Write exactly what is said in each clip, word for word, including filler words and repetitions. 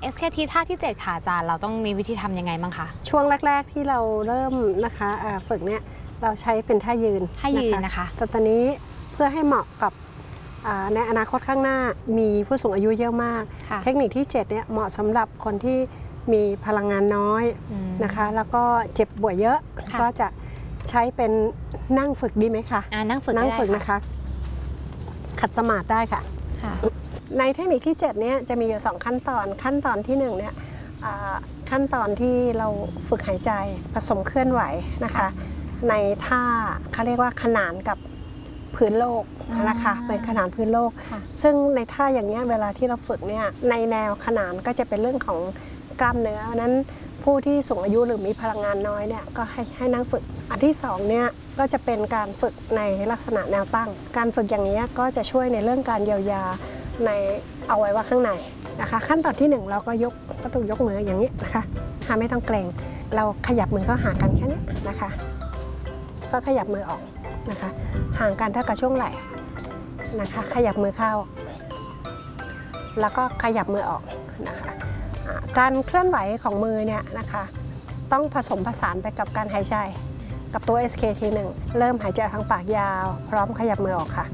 เอส เค ที ท่าที่เจ็ดค่ะอาจารย์เราต้องมีวิธีทำยังไงบ้างคะช่วงแรกๆที่เราเริ่มนะคะฝึกเนี่ยเราใช้เป็นท่ายืนท่ายืนนะคะแต่ตอนนี้เพื่อให้เหมาะกับในอนาคตข้างหน้ามีผู้สูงอายุเยอะมากเทคนิคที่เจ็ดเนี่ยเหมาะสำหรับคนที่มีพลังงานน้อยนะคะแล้วก็เจ็บป่วยเยอะก็จะใช้เป็นนั่งฝึกดีไหมคะนั่งฝึกนั่งฝึกนะคะขัดสมาธิได้ค่ะในเทคนิคที่เจ็ดเนี่ยจะมีอยู่สองขั้นตอนขั้นตอนที่หนึ่งเนี่ยขั้นตอนที่เราฝึกหายใจผสมเคลื่อนไหวนะคะในท่าเขาเรียกว่าขนานกับพื้นโลกนะคะเป็นขนานพื้นโลกซึ่งในท่าอย่างนี้เวลาที่เราฝึกเนี่ยในแนวขนานก็จะเป็นเรื่องของกล้ามเนื้อนั้นผู้ที่สูงอายุหรือมีพลังงานน้อยเนี่ยก็ให้ให้นั่งฝึกอันที่สองเนี่ยก็จะเป็นการฝึกในลักษณะแนวตั้งการฝึกอย่างนี้ก็จะช่วยในเรื่องการเยียวยาในอวัยวะข้างในนะคะขั้นตอนที่หนึ่งเราก็ยกก็ต้องยกมืออย่างนี้นะคะไม่ต้องเกรงเราขยับมือเข้าหากันแค่นี้นะคะก็ขยับมือออกนะคะห่างกันเท่ากับช่วงไหล่นะคะขยับมือเข้าแล้วก็ขยับมือออกนะคะการเคลื่อนไหวของมือเนี่ยนะคะต้องผสมผสานไปกับการหายใจกับตัว เอส เค ที หนึ่งเริ่มหายใจทางปากยาวพร้อมขยับมือออกค่ะ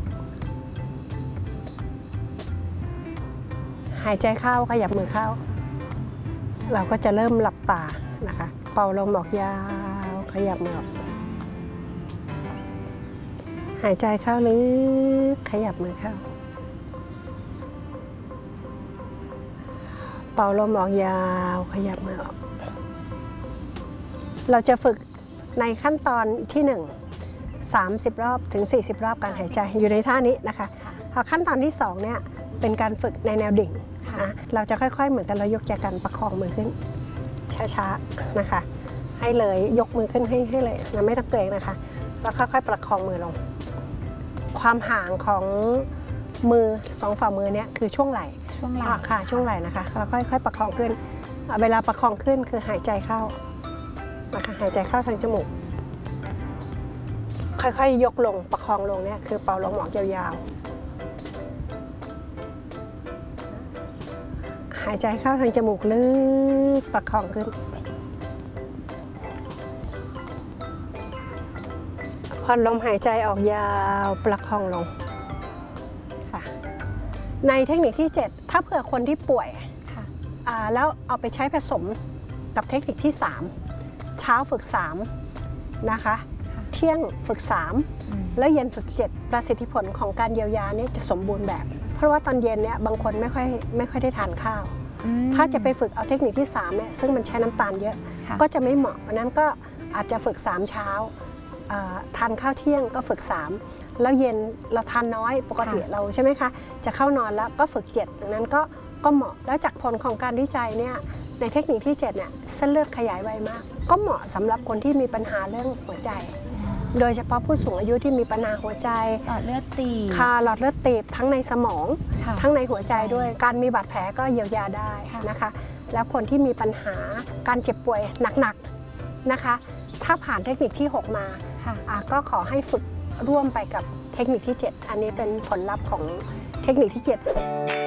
หายใจเข้าขยับมือเข้าเราก็จะเริ่มหลับตานะคะเป่าลมออกยาวขยับมือออกหายใจเข้าลึกขยับมือเข้าเป่าลมออกยาวขยับมือออกเราจะฝึกในขั้นตอนที่หนึ่ง สามสิบรอบถึงสี่สิบรอบการหายใจอยู่ในท่านี้นะคะพอขั้นตอนที่สองเนี่ยเป็นการฝึกในแนวดิ่งนะเราจะค่อยๆเหมือนกันเรายกจากกันประคองมือขึ้นช้าๆนะคะให้เลยยกมือขึ้นให้ให้เลยนะไม่ต้องเกรงนะคะแล้วค่อยๆประคองมือลงความห่างของมือสองฝ่ามือเนี่ยคือช่วงไหล่ช่วงไหล่ค่ะช่วงไหล่นะคะแล้วค่อยๆประคองขึ้นเวลาประคองขึ้นคือหายใจเข้านะคะหายใจเข้าทางจมูกค่อยๆยกลงประคองลงเนี่ยคือเป่าลมออกยาวๆหายใจเข้าทางจมูกลึกประคองขึ้นผ่อนลมหายใจออกยาวประคองลงค่ะในเทคนิคที่เจ็ดถ้าเผื่อคนที่ป่วยแล้วเอาไปใช้ผสมกับเทคนิคที่สามเช้าฝึกสามนะคะเที่ยงฝึกสามแล้วเย็นฝึกเจ็ดประสิทธิผลของการเยียวยาเนี่ยจะสมบูรณ์แบบเพราะว่าตอนเย็นเนี่ยบางคนไม่ค่อยไม่ค่อยได้ทานข้าวถ้าจะไปฝึกเอาเทคนิคที่สามเนี่ยซึ่งมันใช้น้ำตาลเยอะก็จะไม่เหมาะเพราะนั้นก็อาจจะฝึกสามเช้าทานข้าวเที่ยงก็ฝึกสามแล้วเย็นเราทานน้อยปกติเราใช่ไหมคะจะเข้านอนแล้วก็ฝึกเจ็ดดังนั้นก็ก็เหมาะแล้วจากผลของการวิจัยเนี่ยในเทคนิคที่เจ็ดเนี่ยเส้นเลือดขยายไวมากก็เหมาะสำหรับคนที่มีปัญหาเรื่องหัวใจโดยเฉพาะผู้สูงอายุที่มีปัญหาหัวใจหลอดเลือดตีบค่ะหลอดเลือดตีบทั้งในสมองทั้งในหัวใจด้วยการมีบาดแผลก็เยียวยาได้นะคะแล้วคนที่มีปัญหาการเจ็บป่วยหนักๆนะคะถ้าผ่านเทคนิคที่หกมาก็ขอให้ฝึกร่วมไปกับเทคนิคที่เจ็ดอันนี้เป็นผลลัพธ์ของเทคนิคที่เจ็ด